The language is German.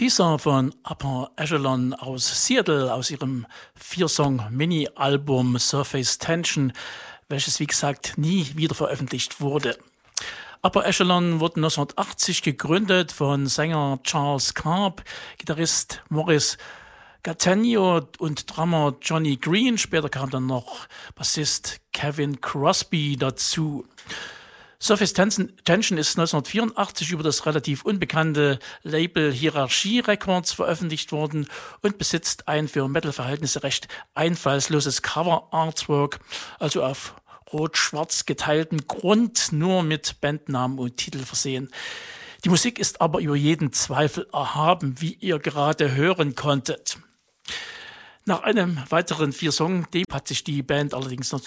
Teaser von Upper Echelon aus Seattle aus ihrem 4-Song-Mini-Album Surface Tension, welches wie gesagt nie wieder veröffentlicht wurde. Upper Echelon wurde 1980 gegründet von Sänger Charles Karp, Gitarrist Morris Gatenio und Drummer Johnny Green. Später kam dann noch Bassist Kevin Crosby dazu. Surface Tension ist 1984 über das relativ unbekannte Label Hierarchie Records veröffentlicht worden und besitzt ein für Metal-Verhältnisse recht einfallsloses Cover-Artwork, also auf rot-schwarz geteilten Grund, nur mit Bandnamen und Titel versehen. Die Musik ist aber über jeden Zweifel erhaben, wie ihr gerade hören konntet. Nach einem weiteren 4-Song-Debüt hat sich die Band allerdings